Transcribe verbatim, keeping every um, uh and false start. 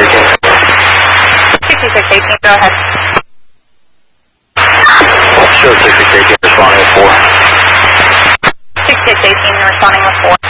eighteen. sixty-six eighteen, go ahead. Show sixty-six eighteen responding with four. sixty-six eighteen responding with four.